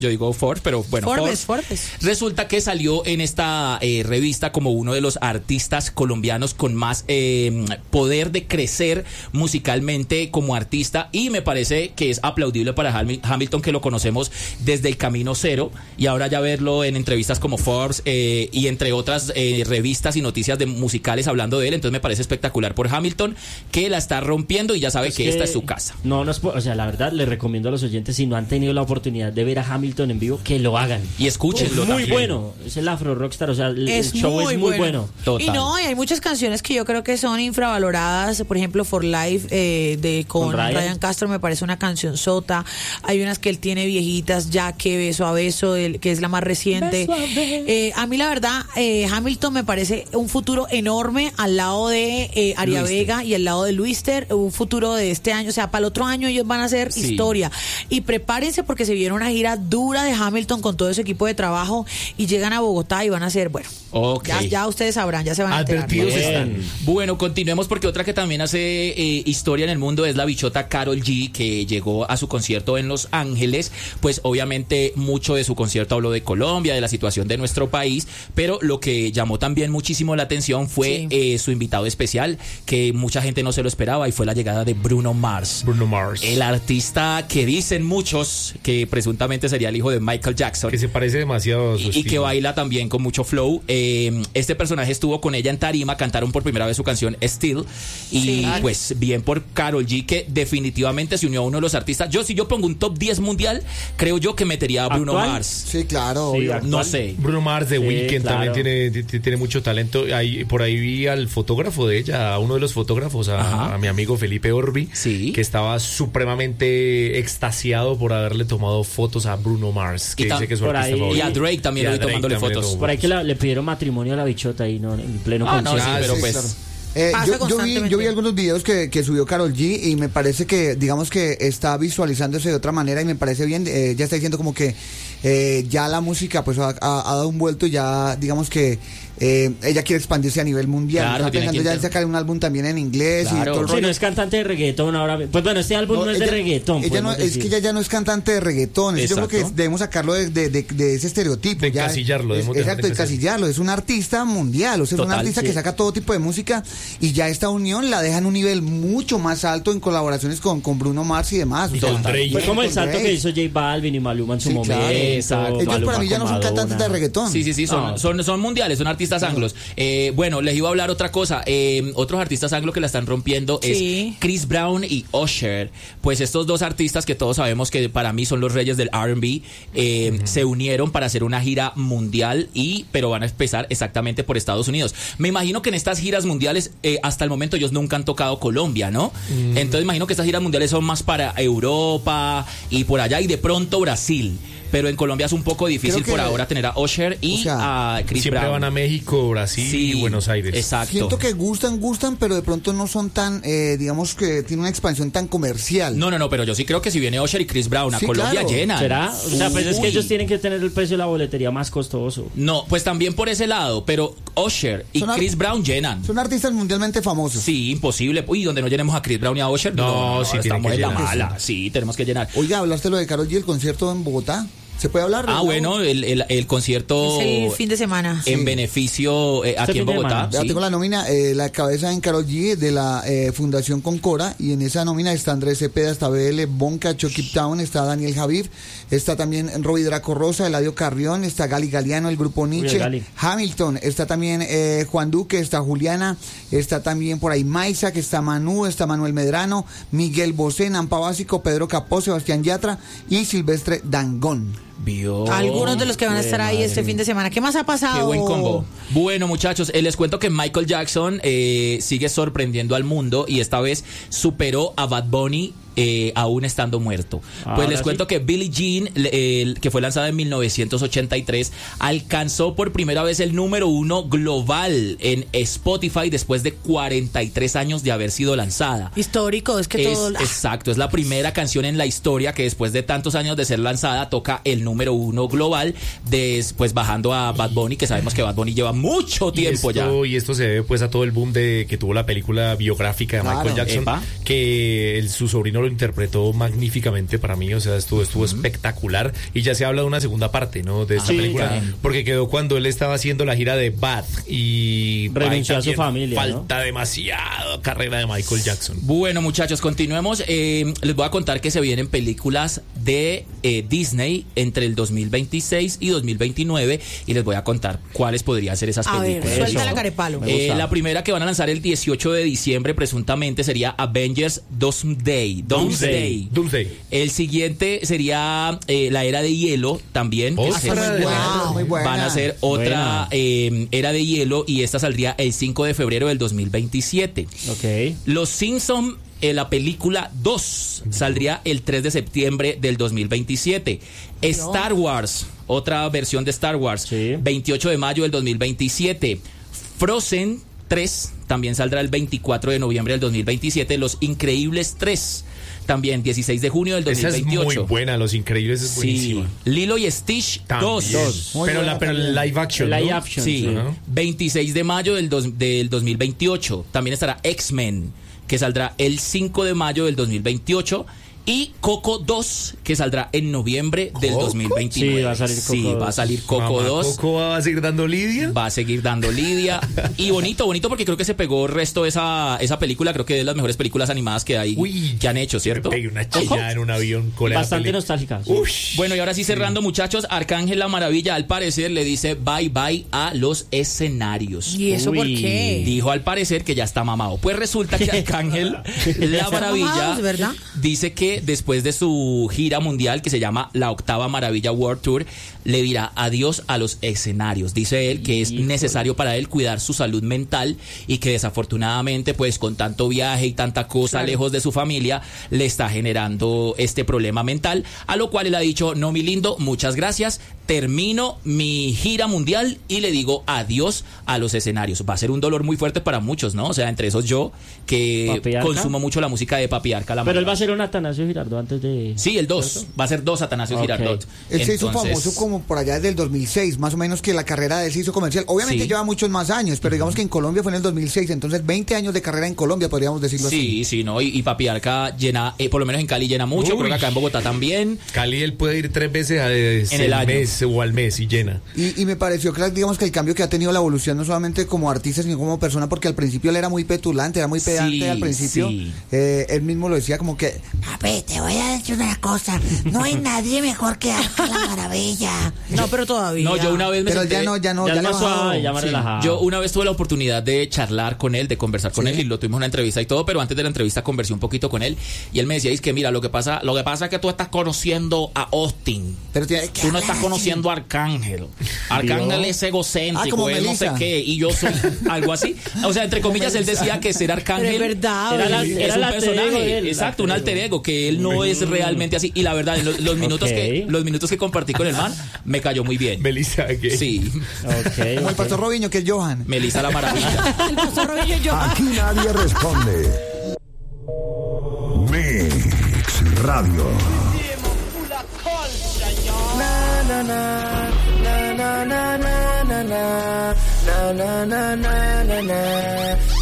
Yo digo Forbes, pero bueno, Forbes. Resulta que salió en esta revista como uno de los artistas colombianos con más poder de crecer musicalmente como artista, y me parece que es aplaudible para Hamilton, que lo conocemos desde el Camino Cero, y ahora ya verlo en entrevistas como Forbes y entre otras revistas y noticias de musicales hablando de él. Entonces me parece espectacular por Hamilton, que la está rompiendo y ya sabe que esta es su casa. O sea, la verdad les recomiendo a los oyentes, si no han tenido la oportunidad de ver a Hamilton en vivo, que lo hagan y escúchenlo. Es muy bueno, es el Afro Rockstar, o sea, el show es muy bueno. Total. Y no, y hay muchas canciones que yo creo que son infravaloradas, por ejemplo For Life con Ryan Castro me parece una canción sota. Hay unas que él tiene viejitas, ya que Beso a Beso, que es la más reciente. A mí la verdad, Hamilton me parece un futuro enorme al lado de Aria Vega y al lado de Luister, un futuro de este año, o sea, para el otro año ellos van a hacer historia. Y prepárense porque se viene una gira dura de Hamilton con todo ese equipo de trabajo y llegan a Bogotá y van a hacer, bueno, ya ustedes sabrán, ya se van a enterar. Bueno, continuemos, porque otra que también hace historia en el mundo es la bichota Karol G, que llegó a su concierto en Los Ángeles. Pues obviamente mucho de su concierto habló de Colombia, de la situación de nuestro país, pero lo que llamó también muchísimo la atención fue su invitado especial, que mucha gente no se lo esperaba, y fue la llegada de Bruno Mars. El artista que dicen muchos que presuntamente sería el hijo de Michael Jackson, que se parece demasiado a su y que baila también con mucho flow. Este personaje estuvo con ella en tarima, cantaron por primera vez su canción Still, y pues bien por Karol G, que definitivamente se unió a uno de los artistas. Si yo pongo un top 10 mundial, creo yo que metería a Bruno Mars. Sí, claro. No sé. Bruno Mars, The Weeknd, claro. también tiene mucho talento. Por ahí vi al fotógrafo de ella, a uno de los fotógrafos, a mi amigo Felipe Orbi, que estaba supremamente extasiado por haberle tomado fotos a Bruno Mars, que dice que es su artista favorito. Y a Drake también lo vi tomándole fotos. Por ahí que le pidieron matrimonio a la bichota y no en pleno concierto. Pero pues... Claro. Yo vi algunos videos que subió Karol G y me parece que, digamos que está visualizándose de otra manera y me parece bien. Ya está diciendo como que ya la música pues ha dado un vuelto, y ya digamos que ella quiere expandirse a nivel mundial. Claro, está pensando ya en sacar un álbum también en inglés. Claro. Y todo el rollo. No es cantante de reggaetón ahora. Pues bueno, este álbum no es de reggaetón. Es que ella ya no es cantante de reggaetón. Yo creo que debemos sacarlo de ese estereotipo. De encasillarlo. Exacto, encasillarlo. Es un artista mundial, o sea, es un artista que saca todo tipo de música, y ya esta unión la deja en un nivel mucho más alto en colaboraciones con Bruno Mars y demás. Fue como el salto que hizo J Balvin y Maluma en su momento. Claro. Ellos para mí ya no son cantantes de reggaetón. Sí, son mundiales, son artistas anglos. Bueno, les iba a hablar otra cosa. Otros artistas anglos que la están rompiendo es Chris Brown y Usher. Pues estos dos artistas que todos sabemos que para mí son los reyes del R&B, se unieron para hacer una gira mundial, pero van a empezar exactamente por Estados Unidos. Me imagino que en estas giras mundiales, hasta el momento ellos nunca han tocado Colombia, ¿no? Entonces imagino que estas giras mundiales son más para Europa y por allá, y de pronto Brasil. Pero en Colombia es un poco difícil por ahora tener a Usher y a Chris Brown. Siempre van a México, Brasil y Buenos Aires. Exacto. Siento que gustan, pero de pronto no son tan, digamos que tiene una expansión tan comercial. No, pero yo sí creo que si viene Usher y Chris Brown a Colombia, llenan. ¿Será? O sea, pues es que ellos tienen que tener el precio de la boletería más costoso. No, pues también por ese lado, pero Usher y Chris Brown llenan. Son artistas mundialmente famosos. Sí, imposible. Uy, donde no llenemos a Chris Brown y a Usher, no, sí, estamos en la mala. Sí, tenemos que llenar. Oiga, ¿hablaste lo de Karol G, el concierto en Bogotá? ¿Se puede hablar? Bueno, el concierto... Es el fin de semana. En beneficio aquí en Bogotá. Ya tengo la nómina, la cabeza en Karol G de la Fundación Concora, y en esa nómina está Andrés Cepeda, está BL, Bonca, Chucky Town, está Daniel Javid, está también Roby Draco Rosa, Eladio Carrión, está Gali Galeano, el grupo Nietzsche, Hamilton, está también Juan Duque, está Juliana, está también por ahí Maisa, que está Manu, está Manuel Medrano, Miguel Bosé, Nampa Básico, Pedro Capó, Sebastián Yatra y Silvestre Dangond. Algunos de los que van a estar ahí este fin de semana. ¿Qué más ha pasado? Qué buen combo. Bueno, muchachos, les cuento que Michael Jackson sigue sorprendiendo al mundo, y esta vez superó a Bad Bunny aún estando muerto. Pues les cuento que Billie Jean, que fue lanzada en 1983, alcanzó por primera vez el número 1 global en Spotify después de 43 años de haber sido lanzada. Histórico, es que todo... Exacto, es la primera canción en la historia que después de tantos años de ser lanzada toca el número 1 global, después bajando a Bad Bunny, que sabemos que Bad Bunny lleva mucho tiempo ya. Y esto se debe pues a todo el boom que tuvo la película biográfica de Michael Jackson, que su sobrino lo interpretó magníficamente para mí, o sea, estuvo espectacular, y ya se habla de una segunda parte, ¿no? De esta película, porque quedó cuando él estaba haciendo la gira de Bad y renunció a su familia. Falta demasiado carrera de Michael Jackson. Bueno, muchachos, continuemos. Les voy a contar que se vienen películas de Disney entre el 2026 y 2029 y les voy a contar cuáles podrían ser esas películas. A ver, suelta la carepalo. La primera que van a lanzar el 18 de diciembre presuntamente sería Avengers Doomsday. El siguiente sería La Era de Hielo también. Muy buena. Van a hacer otra Era de Hielo y esta saldría el 5 de febrero del 2027. Okay. Los Simpson, la película 2 saldría el 3 de septiembre del 2027. Star Wars, otra versión de Star Wars, 28 de mayo del 2027. Frozen 3 también saldrá el 24 de noviembre del 2027. Los Increíbles 3 también 16 de junio del 2028. Esa es muy buena, Los Increíbles es buenísima. Lilo y Stitch 2. Pero live action, ¿no? Live action. Sí. 26 de mayo del 2028. También estará X-Men, que saldrá el 5 de mayo del 2028. Y Coco 2, que saldrá en noviembre del 2029. Sí, va a salir Coco 2. Va a salir Coco 2. ¿Coco va a seguir dando lidia? Va a seguir dando lidia. Y bonito porque creo que se pegó el resto de esa película. Creo que es de las mejores películas animadas que hay, que han hecho, ¿cierto? Me pegué una chillada en un avión con bastante nostálgica. Sí. Bueno, y ahora sí cerrando, muchachos, Arcángel La Maravilla al parecer le dice bye bye a los escenarios. ¿Y eso por qué? Dijo al parecer que ya está mamado. Pues resulta que Arcángel La Maravilla dice que después de su gira mundial que se llama la Octava Maravilla World Tour, le dirá adiós a los escenarios. Dice él que es necesario para él cuidar su salud mental y que desafortunadamente pues con tanto viaje y tanta cosa lejos de su familia le está generando este problema mental, a lo cual él ha dicho: no, mi lindo, muchas gracias, termino mi gira mundial y le digo adiós a los escenarios. Va a ser un dolor muy fuerte para muchos, ¿no? O sea, entre esos yo, que consumo mucho la música de Papi Arca. Pero él va a ser un Atanasio Girardot antes de... Sí, el 2. Va a ser 2 Atanasio Girardot. Él se hizo famoso como por allá desde el 2006, más o menos, que la carrera de él se hizo comercial. Obviamente lleva muchos más años, pero digamos que en Colombia fue en el 2006, entonces 20 años de carrera en Colombia, podríamos decirlo así. Sí, no, y Papi Arca llena, por lo menos en Cali llena mucho, creo que acá en Bogotá también. Cali él puede ir 3 veces en el mes o al mes y llena. Y me pareció que digamos que el cambio que ha tenido la evolución, no solamente como artista, sino como persona, porque al principio él era muy petulante, era muy pedante al principio. Él mismo lo decía como que, papi, te voy a decir una cosa, no hay nadie mejor que Arca La Maravilla. No, pero todavía. No, yo una vez me pero senté, ya más suave, ya más relajado. Yo una vez tuve la oportunidad de charlar con él, de conversar con él, y lo tuvimos una entrevista y todo, pero antes de la entrevista conversé un poquito con él y él me decía: es que mira, lo que pasa es que tú estás conociendo a Austin, pero tú no estás conociendo a Arcángel. Arcángel es egocéntrico, él no sé qué, y yo soy algo así. O sea, entre comillas, él decía que ser Arcángel pero es verdad, es un personaje, exacto, un alter ego, que él no es realmente así. Y la verdad, los minutos que compartí con el man, me cayó muy bien. Melissa, ¿qué? Sí. Como el Pastor Robinho, que es Johan. Melissa La Maravilla. El Pastor Robinho es Johan. Aquí nadie responde. Mix Radio. Na na na na na na na na na na na na na.